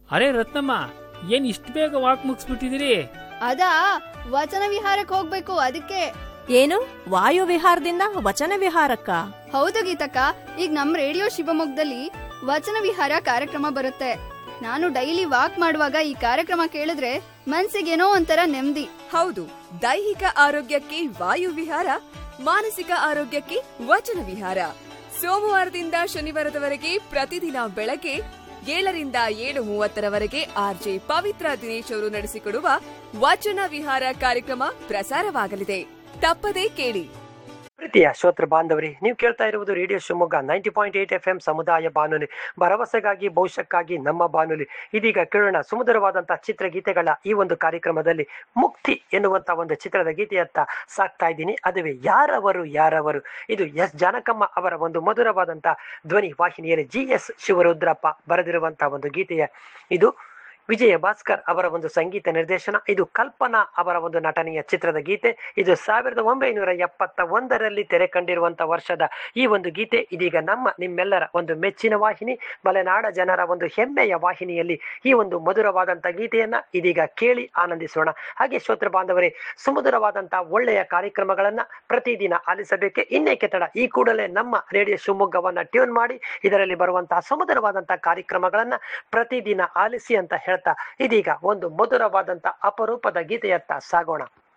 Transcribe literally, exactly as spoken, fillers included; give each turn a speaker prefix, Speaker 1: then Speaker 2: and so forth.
Speaker 1: ಅರೆ ರತ್ನಮ್ಮ, ಏನ್ ಇಷ್ಟು ಬೇಗ ವಾಕ್ ಮುಗಿಸ್ಬಿಟ್ಟಿದಿರಿ?
Speaker 2: ಅದಾ, ವಚನ ವಿಹಾರಕ್ಕೆ ಹೋಗ್ಬೇಕು ಅದಕ್ಕೆ.
Speaker 3: ಏನು ವಾಯು ವಿಹಾರದಿಂದ ವಚನ ವಿಹಾರಕ್ಕ?
Speaker 2: ಹೌದು ಗೀತಕ್ಕ, ಈಗ ನಮ್ ರೇಡಿಯೋ ಶಿವಮೊಗ್ಗದಲ್ಲಿ ವಚನ ವಿಹಾರ ಕಾರ್ಯಕ್ರಮ ಬರುತ್ತೆ. ನಾನು ಡೈಲಿ ವಾಕ್ ಮಾಡುವಾಗ ಈ ಕಾರ್ಯಕ್ರಮ ಕೇಳಿದ್ರೆ ಮನ್ಸಿಗೇನೋ ಒಂಥರ ನೆಮ್ಮದಿ.
Speaker 4: ಹೌದು, ದೈಹಿಕ ಆರೋಗ್ಯಕ್ಕೆ ವಾಯು ವಿಹಾರ, ಮಾನಸಿಕ ಆರೋಗ್ಯಕ್ಕೆ ವಚನ ವಿಹಾರ. ಸೋಮವಾರದಿಂದ ಶನಿವಾರದವರೆಗೆ ಪ್ರತಿದಿನ ಬೆಳಗ್ಗೆ ಏಳರಿಂದ ಏಳು ಮೂವತ್ತರವರೆಗೆ ಆರ್ಜೆ ಪವಿತ್ರ ದಿನೇಶ್ ಅವರು ನಡೆಸಿಕೊಡುವ ವಚನ ವಿಹಾರ ಕಾರ್ಯಕ್ರಮ ಪ್ರಸಾರವಾಗಲಿದೆ. ತಪ್ಪದೇ ಕೇಳಿ.
Speaker 5: ಪ್ರೀತಿಯ ಶ್ರೋತೃ ಬಾಂಧವರೇ, ನೀವು ಕೇಳ್ತಾ ಇರುವುದು radio Shivamogga ninety point eight F M ಸಮುದಾಯ ಬಾನುಲಿ, ಭರವಸೆಗಾಗಿ ಭವಿಷ್ಯಕ್ಕಾಗಿ ನಮ್ಮ ಬಾನುಲಿ. ಇದೀಗ ಕೇಳೋಣ ಸುಮಧುರವಾದಂತಹ ಚಿತ್ರಗೀತೆಗಳ ಈ ಒಂದು ಕಾರ್ಯಕ್ರಮದಲ್ಲಿ ಮುಕ್ತಿ ಎನ್ನುವಂತ ಒಂದು ಚಿತ್ರದ ಗೀತೆಯತ್ತ ಸಾಕ್ತಾ ಇದ್ದೀನಿ. ಅದುವೇ ಯಾರವರು ಯಾರವರು. ಇದು ಎಸ್ ಜಾನಕಮ್ಮ ಅವರ ಒಂದು ಮಧುರವಾದಂತಹ ಧ್ವನಿ ವಾಹಿನಿಯಲ್ಲಿ ಜಿ ಎಸ್ ಶಿವರುದ್ರಪ್ಪ ಬರೆದಿರುವಂತಹ ಒಂದು ಗೀತೆಯ ಇದು. ವಿಜಯ ಭಾಸ್ಕರ್ ಅವರ ಒಂದು ಸಂಗೀತ ನಿರ್ದೇಶನ. ಇದು ಕಲ್ಪನಾ ಅವರ ಒಂದು ನಟನೆಯ ಚಿತ್ರದ ಗೀತೆ. ಇದು ಸಾವಿರದ ಒಂಬೈನೂರ ಎಪ್ಪತ್ತ ಒಂದರಲ್ಲಿ ತೆರೆ ಕಂಡಿರುವಂತಹ ವರ್ಷದ ಈ ಒಂದು ಗೀತೆ ಇದೀಗ ನಮ್ಮ ನಿಮ್ಮೆಲ್ಲರ ಒಂದು ಮೆಚ್ಚಿನ ವಾಹಿನಿ, ಮಲೆನಾಡ ಜನರ ಒಂದು ಹೆಮ್ಮೆಯ ವಾಹಿನಿಯಲ್ಲಿ ಈ ಒಂದು ಮಧುರವಾದಂತಹ ಗೀತೆಯನ್ನ ಇದೀಗ ಕೇಳಿ ಆನಂದಿಸೋಣ. ಹಾಗೆ ಶ್ರೋತೃ ಬಾಂಧವರೇ, ಸುಮಧುರವಾದಂತಹ ಒಳ್ಳೆಯ ಕಾರ್ಯಕ್ರಮಗಳನ್ನ ಪ್ರತಿದಿನ ಆಲಿಸಬೇಕೆ? ಇನ್ನೇಕೆ ತಡ, ಈ ಕೂಡಲೇ ನಮ್ಮ ರೇಡಿಯೋ ಶಿವಮೊಗ್ಗವನ್ನ ಟ್ಯೂನ್ ಮಾಡಿ ಇದರಲ್ಲಿ ಬರುವಂತಹ ಸುಮಧುರವಾದಂತಹ ಕಾರ್ಯಕ್ರಮಗಳನ್ನ ಪ್ರತಿದಿನ ಆಲಿಸಿ ಅಂತ ಹೇಳ್ತಾ ಇದೀಗ ಒಂದು ಮಧುರವಾದಂತಹ ಅಪರೂಪದ ಗೀತೆಯತ್ತ ಸಾಗೋಣ.